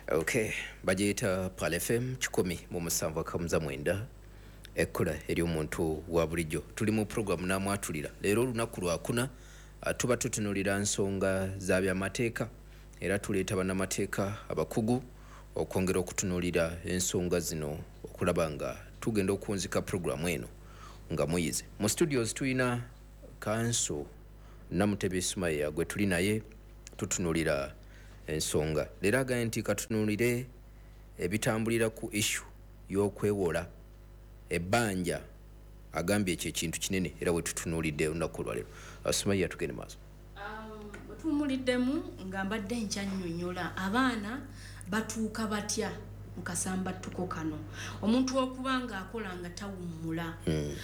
Okay, bajeta Pal FM 107.9 ekkola eri omuntu wa bulijjo. Tuli mu program namwatulira. Leero lunaku lwakuna tuba tutunulira nsonga za byamateeka era tuleeta bannamateeka abakugu okwongera okutunulira ensonga zino okulaba nga tugenda okunzika program eno nga muyize. Mu studios tuyina Kanso Namutebe Ismail gwe tuli naye tutunulira ensonga. Leero agambye nti katunulire ebitambulira ku issue y'okwewola ebbanja, agambye ekyo ekintu kinene era we tutunulidde olunaku lwaleero. Ismail tugende maaso. Tumuliddemu nga mbadde nkyannyonnyola abaana batuuka batya mu kasambattuko kano. Omuntu okuba nga akola nga tawummula.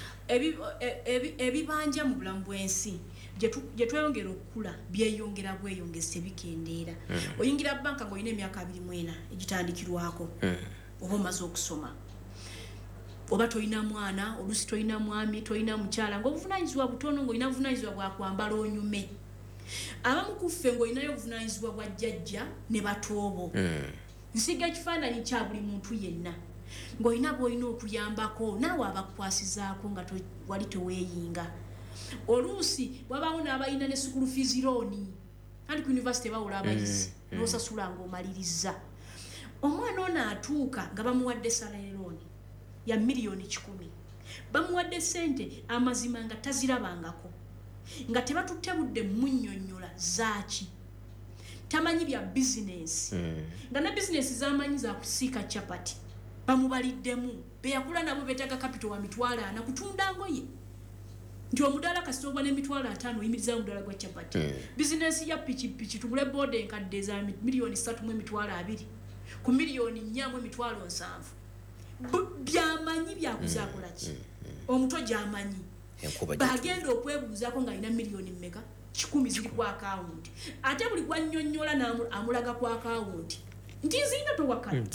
Ebibanja mu bulamu bw'ensi gye tweyongera okukula byeyongera bweyongese bikendeera. Oyingira banka ng'olina emyaka 24 egitandikirwako oba omaze okusoma. Oba toyina mwana, olusi toyina mwami, toyina mukyala, ng'obuvunaanyizibwa butono ng'olina buvunaanyizibwa bwa kwambala onyume. Abamu ku ffe ng'olinayo obuvunaanyizibwa bwa jjajja ne batoobo. Nsiga ekifaananyi kya buli muntu yenna. Ng'olina bw'olina okuyambako naawe abakukwasizaako nga wali teweeyinga. Oluusi wabaawo n'abalina ne school fees loan. Kandi ku university bawula abayizi n'osasula ng'omaliriza. Omwana ono atuuka nga bamuwadde salary loan ya miliyoni 10. Bamuwadde ssente amazima nga tazirabangako. Nga tebatutte budde munnyonnyola zaaki. Tamanyi bya business. Nga na business zamanyi za kusiika chapati. Bamubaliddemu. Beyakula nabo betaga capital wa mitwalo 4 kutunda ngoye. Nti omudala kasitobwa ne mitwalo 5 oyimiriza omudala gwa chapati. Business ya pichi tugule board enkadde za miliyoni 3 mu mitwalo 2. Ku miliyoni 4 mu mitwalo 7. Byamanyi byakuzakola ki? Omuto gyamanyi. Bagenda okwebuuzaako nga alina miliyoni mmeka 10 ziri ku account. Ate buli gwannyonnyola amulaga ku account. Nti zina towakana.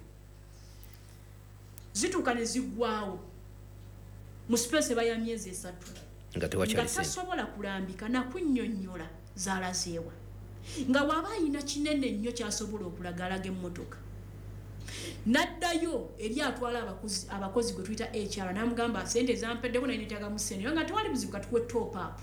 Zituuka ne ziggwawo. Mu space baya myezi 3. Nga tewakyali sente. Nga tasobola kulambika na kunnyonnyola zaalazeewa. Nga waba ayina kinene nnyo kyasobola okulagalaga emmotoka. Naddayo eri atwala abakozi gwe tuyita HR namugamba sente zampeddeko naye netaga mu sente nga tewali buzibu katuwe top up.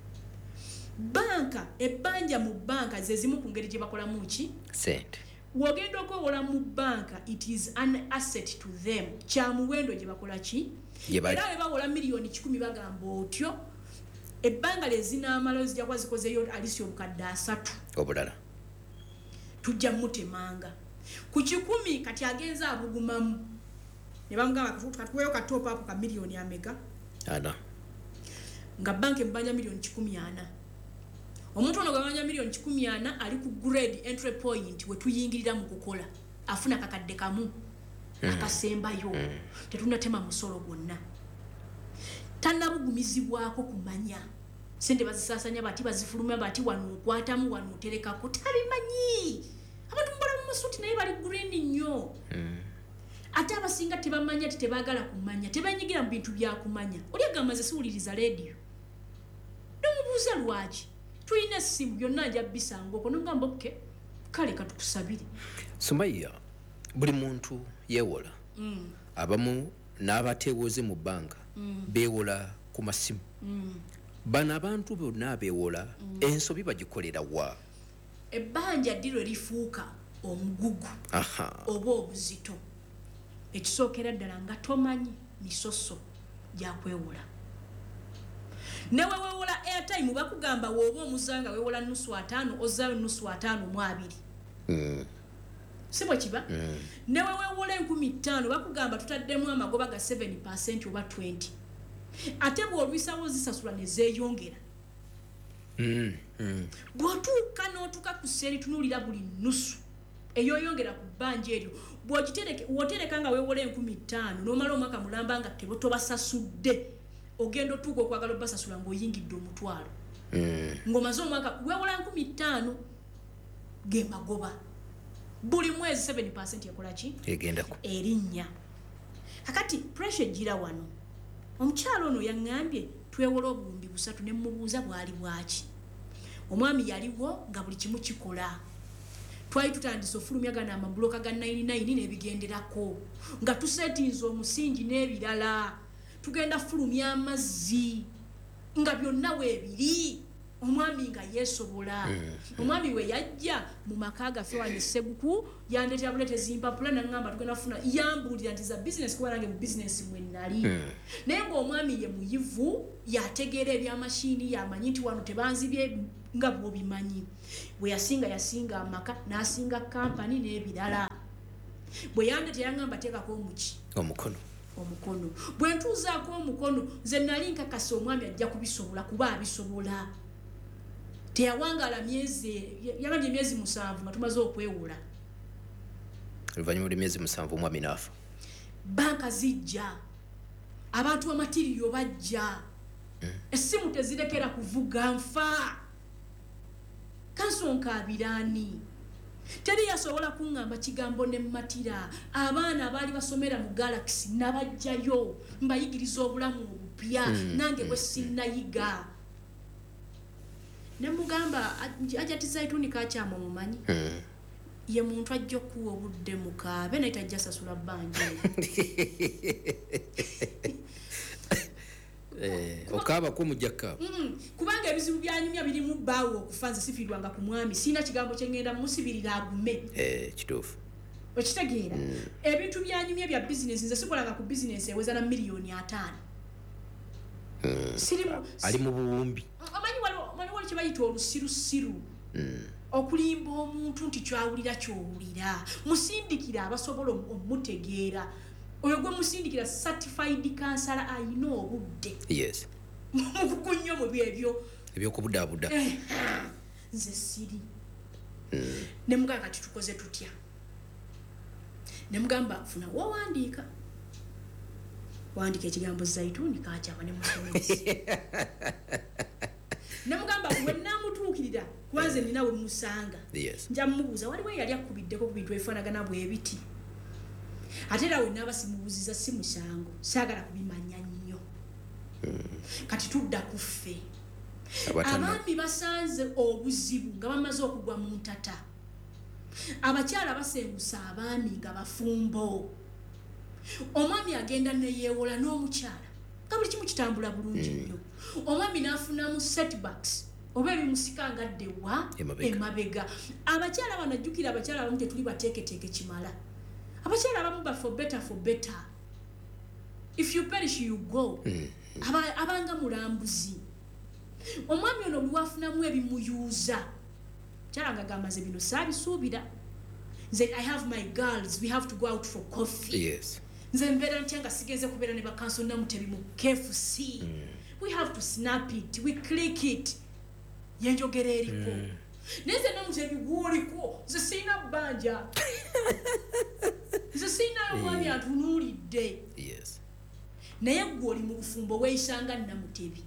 Banka ebbanja mu banka ze zimu ku ngeri gye bakolamu ki sente. Wogenda okwewola mu banka, it is an asset to them. Kya muwendo gye bakola ki? Era bwe bawola miliyoni 10 bagamba otyo ebbanga lezinaamala zijja kuba zikozeyo alisi obukadde 3 obulala. Tujja mutemanga. Ku 10 kati agenza abugumamu. Ne bamugamba katuweyo ka top up ka miliyoni ameka. Ana. Nga banka mbanja miliyoni 10. Omuntu ono gabanja miliyoni 10 ali ku grade entry point we tuyingirira mu kukola. Afuna kakadde kamu. Akasembayo. Tetunatema musolo gwonna. Tannabugumizibwako kumanya. Sente bazisasanya bati bazifulumya bati wano okwatamu wano oterekako tabimanyi. Abantu mbala mu masuti naye bali green nnyo. Ate abasinga tebamanya tebagala kumanya. Tebanyigira mu bintu bya kumanya. Oli agamaze siwuliriza radio. Nomubuuza lwaki. Tuyina essimu byonna ajja bisangoko n'ogamba oke kale katukusabire. Sumaiya, buli muntu yeewola. Abamu n'abateewoze mu banka beewola ku masimu. Bano abantu bonna beewola ensobi bagikolera wa? Ebbanja ddiro lifuuka omugugu oba obuzito. Ekisookera ddala nga tomanyi misoso gya kwewola. Newe weewola airtime bakugamba woba omuzanga weewola nusu 5 ozaayo nusu 5 mu 2. Sibwe kiba? Newe weewola 15,000 bakugamba tutaddemu amagoba ga 7% oba 20. Ate bw'olwisawo zisasula ne zeeyongera. Bw'otuuka n'otuuka ku sseeri tunuulira buli nusu eyoyongera ku bbanja eryo wotereka nga weewola 15,000 n'omala omwaka mulamba nga tobasasudde ogenda otuuka okwagala obbasasula ng'oyingidde omutwalo. Ng'omaze omwaka weewola 15,000 ge magoba. Buli mwezi 7% yakola ki? Egendako. Erinnya. Kakati pressure gira wano. Omukyalo ono yaŋŋambye twewola obuwumbi 3 ne mmubuuza bwali bwaki. Omwami yaliwo nga buli kimu kikola. twali tutandise ofulumya gana amabuloka ga 99 n'ebigenderako nga tusetinze omusingi n'ebirala tugenda fulumya amazzi nga byonna weebiri omwami nga yeesobola omwami we yajja mu maka gaffe wano Seguku yandeetera buleetezi mpapula naŋŋamba tugenda funa yambuulira nti za bizinesi kuba nange mu bizinesi mwe nnali naye ng'omwami ye muyivu yategeera ebyamashini yamanyi nti wano tebanzibye nga bw'obimanyi bwe yasinga amaka n'asinga kampani n'ebirala bwe yandeetera yaŋŋamba teekako omukono bwe ntuuzaako omukono nze nali nkakasa omwami ajja kubisobola kuba abisobola teyawangala yagambye emyezi 7 nga tumaze okwewola oluvannyuma lw'emyezi 7 omwami n'afa banka zijja abantu bamatiriyo bajja essimu tezirekera kuvuga nfa kansonka abiraani teri yasobola kuŋŋamba kigambo ne matira abaana abaali basomera mu Galaxy nabajjayo mbayigiriza obulamu obupya nange bwe sinnayiga nemugamba ajati Zaituni kakyama omumanyi ye muntu ajja okuwa obudde mukaabe naye tajja sasula bbanja okaaba ko mujjaka kubanga ebizibu byanyumya birimu bbaawo okufa nze sifiirwanga ku mwami siina kigambo kye ngenda musibirira agume kituufu okitegeera ebintu byanyumya bya bizinesi nze sikolanga ku bizinesi eweza na miliyoni 5 ali mu buwumbi amanyi wali kye bayita olusirusiru okulimba omuntu nti kyawulira kyowulira musindikira abasobola omutegeera oyo gwe musindikira certified counselor ayina obudde yes mukugunyo mu byebyo ebyokubudaabuda nze siri nemugamba kati tukoze tutya nemugamba funa wawandiika wandika ekigambo Zaituni kakyama ne musomesi nemugamba we namutuukirira kubanze ninawe musanga nja mmubuuza waliwo yali akubiddeko ku bintu ebifaanagana bwebiti ate era we naaba simubuuziza si musango saagala kubimanya nnyo kati tudda ku ffe abaami basanze obuzibu nga bamaze okugwa mu ntata abakyala basengusa abaami nga bafumbo omwami agenda neyeewola n'omukyala nga buli kimu kitambula bulungi nnyo omwami n'afunamu setbacks oba ebimusika nga ddewa emabega abakyala banajjukira abakyala abamu tetuli bateeketeeke kimala abakyala abamu ba for better if you perish you go abanga mulambuzi omwami ono lwafunamu ebimuyuuza kyala nga gamaze bino saabisuubira nze I have my girls we have to go out for coffee nze mbeera ntya nga sigenze kubeera ne bakanso namutebi mu KFC we have to snap it we click it yenjogera eriko neze namutebi gwoliko nze siina bbanja nze siinayo omwami atunuulidde naye gwoli mu bufumbo weeyisanga namutebi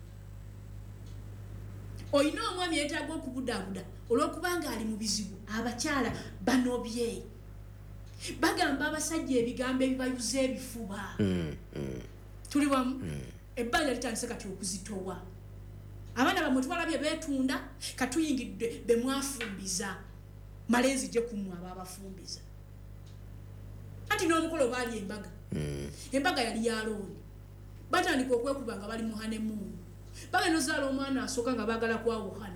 oyina omwami yeetaaga okubudaabuda olw'okubanga ali mu bizibu abakyala banobye bagamba abasajja ebigambo ebibayuza ebifuba tuli wamu ebbanja litandise kati okuzitowa abaana bamwe twalabye beetunda katuyingidde bemwafumbiza malenzi gye kumwe ababafumbiza anti n'omukolo baali embaga yali yalooni batandika okwekuba nga bali mu hanemuunu bagenda ozaala omwana asooka nga baagala kwawukana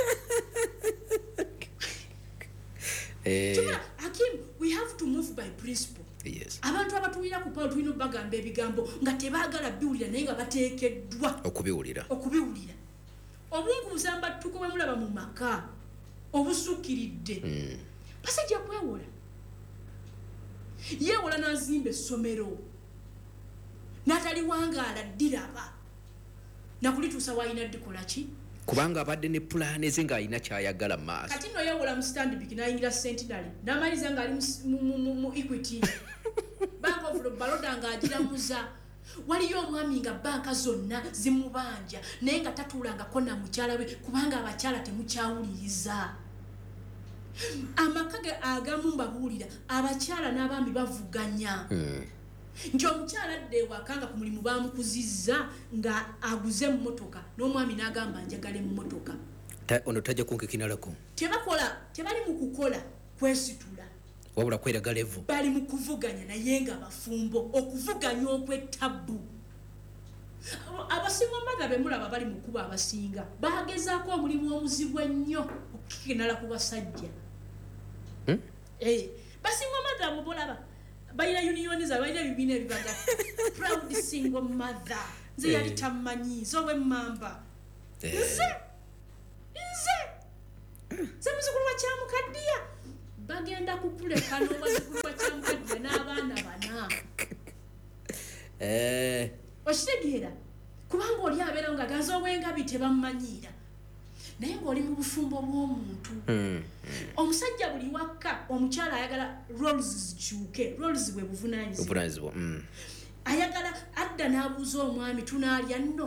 Hakim, we have to move by principle. Abantu abatuulira ku Paulo tulina bagamba ebigambo nga tebaagala biwulira naye nga bateekeddwa okubiwulira obungu busamba tuko bwe mulaba mu maka obusukkiridde basajja kwewola yeewola n'azimba essomero n'atali wangaala ddiraba nakulituusa waalina ddikola ki kubanga abadde ne pulaani ze ng'alina kyayagala mu maaso kati nno yeewola mu Stanbic n'ayingira Centenary n'amaliza ng'ali mu Equity Bank of Baroda ng'agiramuza waliyo omwami nga banka zonna zimubanja naye nga tatuulangako na mukyala we kubanga abakyala temukyawuliriza amaka ge agamu mbabuulira abakyala n'abaami bavuganya nti omukyala adde ewaka nga ku mulimu bamukuzizza nga aguze mu mmotoka n'omwami n'agamba njagala emmotoka ono tajja kunkikinalako tebali mu kukola kwesitula wabula kweraga level bali mu kuvuganya naye nga bafumbo okuvuganya okw'ettabu abasinga mmadha bemulaba bali mu kuba abasinga bagezaako omulimu omuzibu ennyo okukenala ku basajja basinga mmadha abo bolaba balina unioni zaabwe balina ebibiina ebibaga proud single mother nze yali tamanyi zowe mmamba nze muzukulu wa kyamukaddiya bagenda kukuleka n'obazukulu wa kyamukaddiya n'abaana bana okitegeera kubanga oli abeera nga gaza obwengabi tebamumanyiira naye ng'oli mu bufumbo bw'omuntu omusajja buli wakka omukyala ayagala roles zikyuke roles bwe buvunaanyizibwa ayagala adda n'abuuza omwami tunaalya nno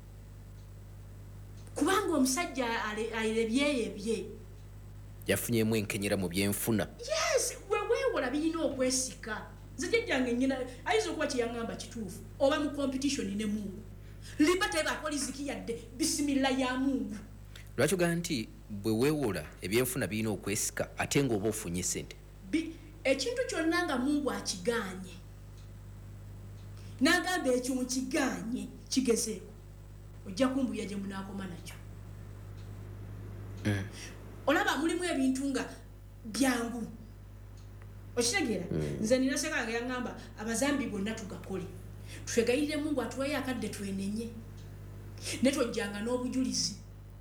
kubanga omusajja ayebyeyebye yafunyemu enkenyera mu byenfuna yes weweewola birina okwesika nze jjajjange nnyina ayinza okuba kyeyaŋŋamba kituufu oba mu competition ne mungu liba tebaako liziki yadde bisimilla ya mungu lwaki ogaa nti bwe weewola ebyenfuna birina okwesika ate ng'oba ofunye sente ekintu kyonna nga mungu akigaanye n'agamba ekyo nkigaanye kigezeeko ojja kumbuya gye munaakoma nakyo olaba mulimu ebintu nga byangu okitegeera nze nina sekange yaŋŋamba abazambi bonna tugakole twegayirire mungu atuweyo akadde twenenye ne tojjanga n'obujulizi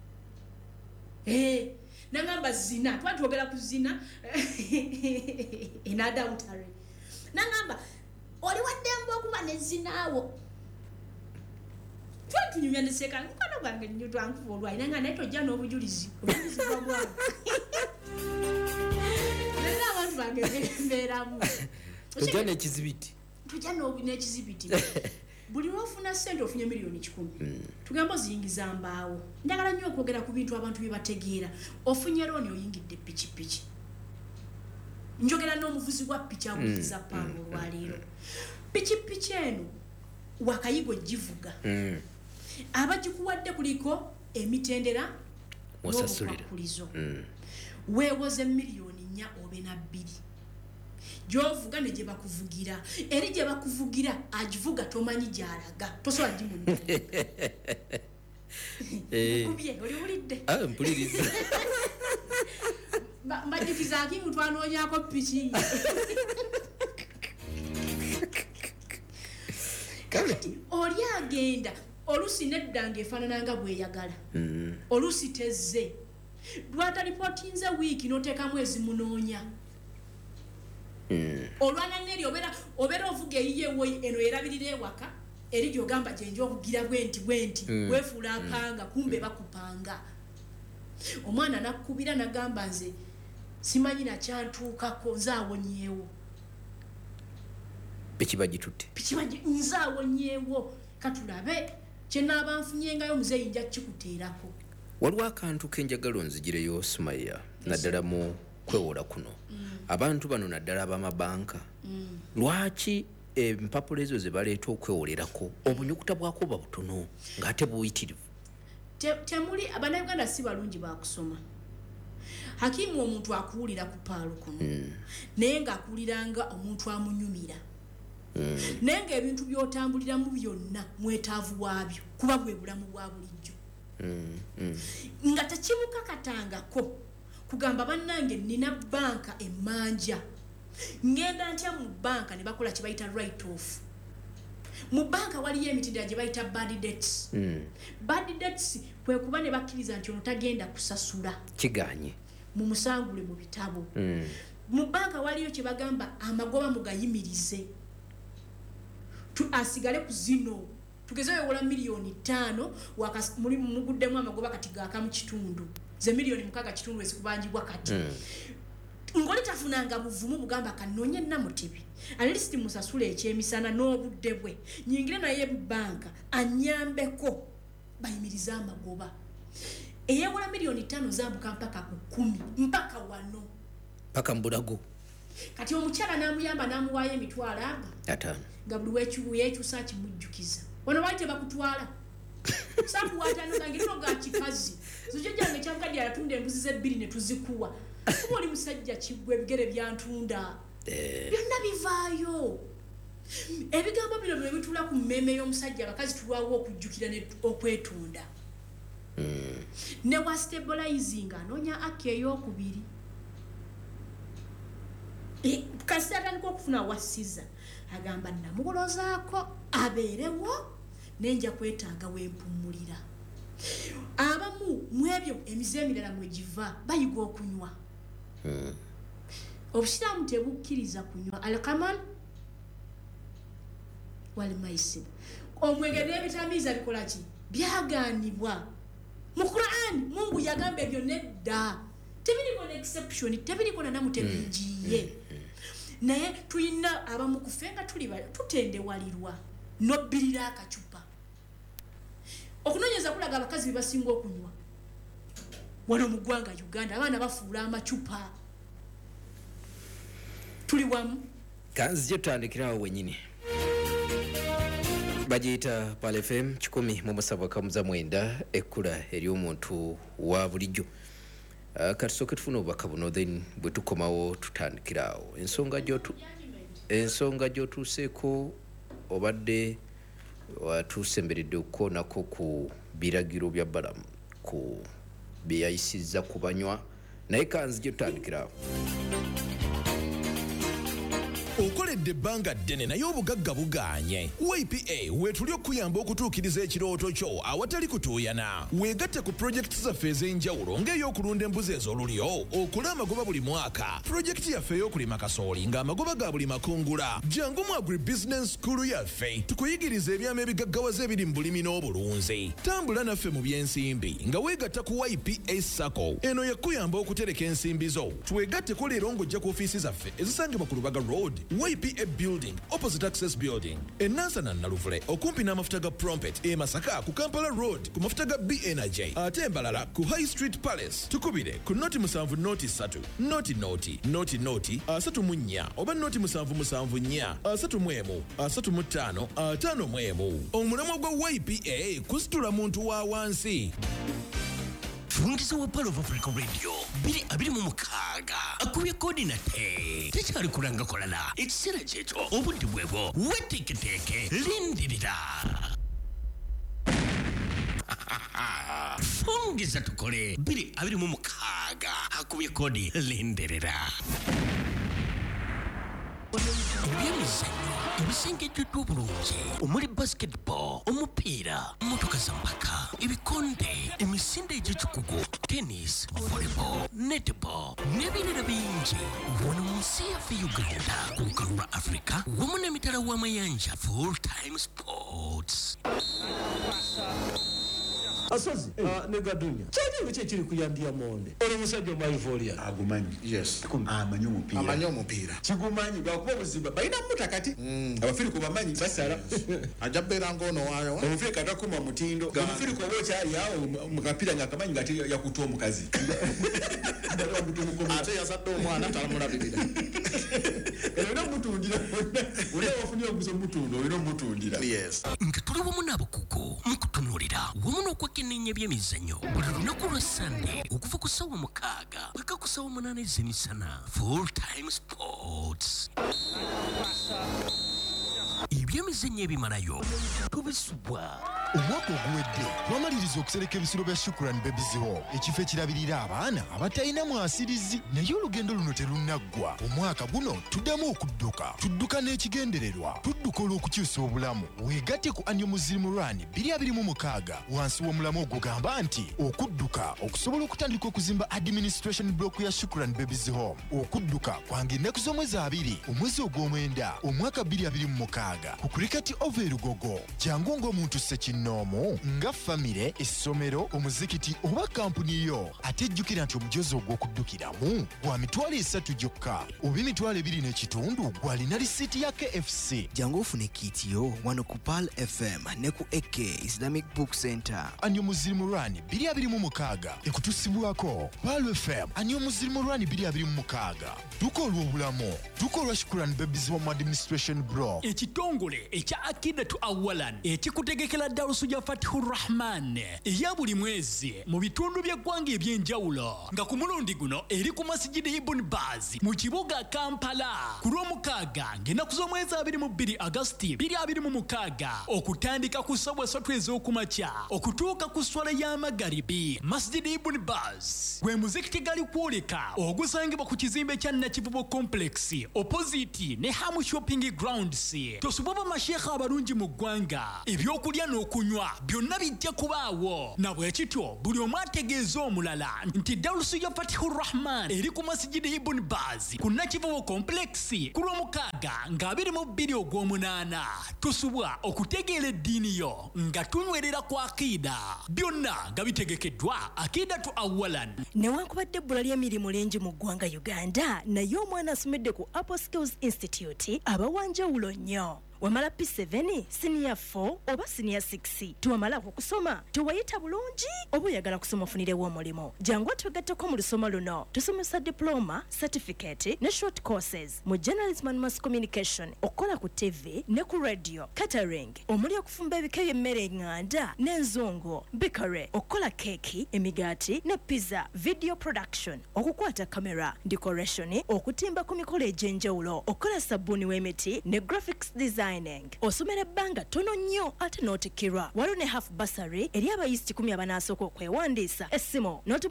nangamba zina twatwogera ku zina enadawutare nangamba oli waddemba okuba ne zinaawo twatunyumya nesekanga mukwano gwange nnyo twankuba olwayi nanga naye tojja n'obujulizi obujulizi bwagwana naye abantu bange mbeeramu tojja n'ekizibiti tujja n'ekizibiti buli lwofuna ssente ofunye miliyoni 10 tugamba oziyingiza mbaawo njagala nnyo okwogera ku bintu abantu bye bategeera ofunye looni oyingidde pikipiki njogera n'omuvuzi wa piki awuliriza paano olwaleero pikipiki eno wakayigo givuga abagikuwadde kuliko emitendera n'obukwakkulizo weewoze miliyoni 4 obe na 2 gyovuga ne gye bakuvugira eri gye bakuvugira agivuga tomanyi gy'alaga tosobola gimunna kubye oliwulidde mpuliriza mbajjukiza akimu twanoonyako piki kati oli agenda olusi neddanga efaanananga bweyagala olusi tezze lwatalipootinze wiiki n'oteekamu ezimunoonya olwana neri obeera ovuga eyiyewo eno erabirira ewaka eri gyogamba gyenja okugira bwenti weefuula apanga kumbe bakupanga omwana nakkubira nagamba nze simanyi nakyantuukako nze awonyeewo pikibagitutte nze awonyeewo katulabe kyenaaba nfunyengayo muzeeyi nja kikuteerako waliwo akantu kenjagala onzigireyo Sumaya naddala mu kwewola kuno abantu bano naddala ab'amabanka lwaki empapula ezo ze baleeta okwewolerako obunyukuta bwako buba butono ng'ate buyitirivu temuli abannayuganda si balungi bakusoma hakimu omuntu akuwulira ku paalo kuno naye ng'akuwuliranga omuntu amunyumira naye ng'ebintu by'otambuliramu byonna mwetaavu waabyo kuba bwe bulamu bwa bulijjo nga tekimukakatangako kugamba bannange nina banka emmanja ngenda ntya mu banka ne bakola kye bayita right off mu banka waliyo emitendera gye bayita bad debts bad debts kwe kuba ne bakkiriza nti ono tagenda kusasula kiganye mu musangule mu bitabo mu banka waliyo kye bagamba amagoba mugayimirize asigale ku zino tugeze wewola miliyoni 5 muli muguddemu amagoba kati gaakamu kitundu ze miliyoni 6 ezikubanjibwa kati ngoli tafunanga buvumu bugamba kanonye namutibi at least musasule ekyemisana n'obudde bwe nyingire naye banka anyambeko bayimiriza amagoba eyewola miliyoni 5 zambuka mpaka ku 10 mpaka wano paka mbulago kati omukyala namuyamba namuwaayo emitwalo atano nga buli weekyusa kimujjukiza wano baite bakutwala sakuwatano gange lino ga kikazi zojjange kyamukadde yatunda embuzi ze 2 ne tuzikuwa kuba oli musajja kiggwe ebigere byantunda byonna bivaayo ebigambo bino bwe bitula ku mmeme y'omusajja abakazi tulwawo okujjukira okwetunda ne wa stabilizing anoonya aki ey'okubiri kasi atandika okufuna wasiza agamba namugolozaako abeerewo nenja kwetaaga weempumulira abamu mu ebyo emize emirala mwe giva bayiga okunywa obusiraamu tebukkiriza kunywa alkamal walmaisir omwenge n'ebitamiiza bikola ki byagaanibwa mu Qur'an Mungu yagamba ebyo nedda tebiriko ne exception tebiriko na namu tebijiye naye tuyina abamu kufenga tuli tutendewalirwa nobbirira akacupa okunonyeza kulaga abakazi basinga okunywa wano mu ggwanga Uganda abaana bafuula amacupa tuli wamu kanzi gyotandikirawo wenyini bagiyita Pal FM 107.9 ekkula ery'omuntu wa bulijjo katusooke tufuna obubaka buno then bwe tukomawo tutandikirawo ensonga gy'otuuseeko obadde watusemberedde okukoonako ku biragiro bya balamu ku byeyayisizza ku banywa naye kanzi gyotutandikirawo okoledde ebbanga ddene naye obugagga buganye YPA wetuli okuyamba okutuukiriza ekirooto kyo awatali kutuuyana weegatte ku pulojekiti zaffe ez'enjawulo ng'ey'okulunda embuzi ez'olulyo okula amagoba buli mwaka pulojekiti yaffe ey'okulima kasooli ng'amagoba ga buli makungula jangu mu agribusiness school yaffe tukuyigiriza ebyama ebigaggawaza ebiri mu bulimi n'obulunzi tambula naffe mu by'ensimbi nga weegatta ku YPA Sacco eno yakuyamba okutereka ensimbi zo twegatteko leero ng'ojja ku ofiisi zaffe ezisangibwa ku Lubaga Road YPA Building opposite Access Building enansana Naluvule okumpi n'amafuta ga Prompet Masaka ku Kampala Road ku mafuta ga B Energy ate embalala ku High Street Palace tukubire ku noti 7 noti 3 noti 34 oba noti 774 35 55 omulamwa gwa YPA kusitula muntu wa wansi Fungiza wa Pal of Africa Radio biri abiri mu mukaga akubye coordinate tekyali kulanga kolala ekiseera kyekyo obudde bwebwo weteketeke lindirira fungiza tukole biri abiri mu mukaga akubye kodi lindirira ebyemizannyo ebisengejjuddwa obulungi omuli basketball omupiira motoka zampaka ebikonde emisinde egy'ekikugu tennis volleyball netball n'ebirala bingi wano mu nsi yaffe Uganda ku lukalu lwa Africa wamu n'emitala w'amayanja full time sports asozi negadunya kyali biki kiri kuyandia monde ono musajja maivolia agumanyi yes amanyi omupiira kigumanyi bakuba buzimba balina mutakati abafiri ku bamanyi basala ajabera ngono wayo omufiri katakuma mutindo omufiri ko bokyali yawo mukapira ngakamanyi ngati yakutoa omukazi ate yasadde omwana talamulabirira era mutundira ule wafunye oguzo mutundo olina mutundira yes nga tuli wamu n'abakugu mukutunulira wamu n'okwekenneenya ebyemizannyo buli lunaku lwa Sunday okuva ku ssaawa 6 paka ku ssaawa 8 ez'emisana full time sports ebyemizannyo ebimalayo tubisubwa omwaka oguwedde twamaliriza okusereka ebisiro bya Shukrani Babies Hall ekifo ekirabirira abaana abatalina mwasirizi naye olugendo luno terunaggwa omwaka guno tuddamu tudduka n'ekigendererwa tudduka olw'okukyusa obulamu weegatte ku Annual Muslim Run 2026 wansi w'omulamu ogugamba nti okudduka okusobola okutandika okuzimba administration block ya Shukrani Babies Hall okudduka kwanga ennaku z'omwezi 2 omwezi ogw'omwenda omwaka 2026 ku Cricket Over Lugogo jangu ng'omuntu ssekinomu nga famire essomero omuzikiti oba kampuni yo ate jjukira nti omujozi ogw'okuddukiramu gwa mitwalo 3 gyokka oba emitwalo 2.5 gwalina lisiiti ya KFC jangu ofune kitiyo wano ku Pal FM ne ku AK Islamic Book Center Annual Muslim Run 2026 ekutusibwako Pal FM Annual Muslim Run 2026 duka olw'obulamu duka olwa Shukrani Babies Home Administration Block ekitongo ekitongole ekya Akidatu Awalan ekikutegekera darusu ya Fatihur Rahman eya buli mwezi mu bitundu by'eggwanga eby'enjawulo nga ku mulundi guno eri ku Masjidi Ibn Baz mu kibuga Kampala ku Lwomukaaga ng'ennaku z'omwezi 22 Agosti 2026 okutandika ku ssaawa 3 ez'okumakya okutuuka ku swala y'amagaribi. Masjidi Ibn Baz gwe muzikiti gali kwoleka ogusangibwa ku kizimbe kya Nakivubo Complex opposite ne Hamu Shopping Grounds. Tosoboba mashekha abalungi mu ggwanga, ebyokulya n'okunywa byonna bijja kubaawo na bwe kityo buli omu ategeeza omulala nti darusu ya Fatihur Rahman eri ku Masjidi Ibn Baz ku Nakivubo Complex ku Lwomukaaga nga 22 Ogw'omunaana. Tusubwa okutegeera eddiini yo nga tunywerera ku akida, byonna nga bitegekeddwa Akidatu Awalan. Newankubadde ebbula ly'emirimu lingi mu ggwanga Uganda, naye omwana asomedde ku Apple Skills Institute abawanjawulo nnyo. Wamala P7, Senior 4 oba Senior 6 tuwamala okusoma tuwayita bulungi oba oyagala kusoma ofunirewo omulimo, jangu twegatteko mu lusoma luno. Tusomesa diploma, certificate ne short courses mu journalism and mass communication, okukola ku TV ne ku radio, catering omuli okufumba ebika by'emmere eŋŋanda n'enzungu, bakery okukola keeki, emigaati ne pizza, video production okukwata kamera, decoration okutimba ku mikolo egy'enjawulo, okukola sabbuuni w'emiti ne graphics design. Osomera ebbanga tono nnyo ate n'otikirwa. Waliwo ne half bursary eri abayizi 10 abanaasooka okwewandiisa. Essimu noti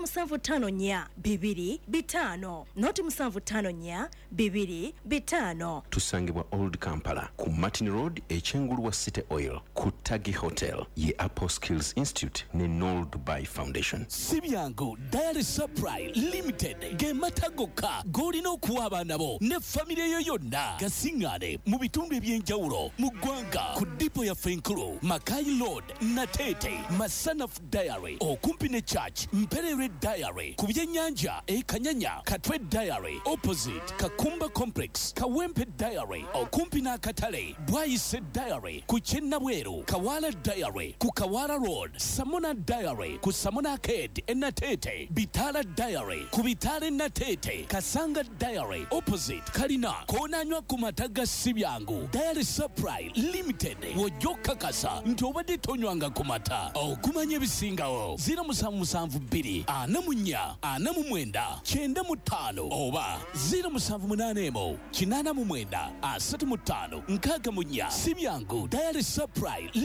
754-225 noti 754-225. Tusangibwa Old Kampala ku Martin Road ekyengulu wa City Oil ku Tagi Hotel ye Apple Skills Institute ne Noel Dubai Foundation. Sibyango Diary Supply Limited ge matagoka golina okuwa abaana bo ne famire yo yonna gasingane mu bitundu ebyenjawulo mu ggwanga ku dipo ya Fenkulu, Makai Road, Natete, Masanaf Diary okumpi ne Church, Mperere Diary ku byennyanja Kanyanya, Katwe Diary opposite Kakumba Complex, Kawempe Diary okumpi n'akatale, Bwayise Diary ku Kyennabweru, Kawala Diary ku Kawala Road, Samona Diary ku Samona Arcade Natete, Bitala Diary ku Bitale Natete, Kasanga Diary opposite Kalina konanywa ku mataga Sibyangu Diary Supply Limited wojoka kasa nti obadde tonywanga ku mata okumanya ebisingawo 0772 44 49 95 oba 0781 89 35 65 Sibyangu Diary Supply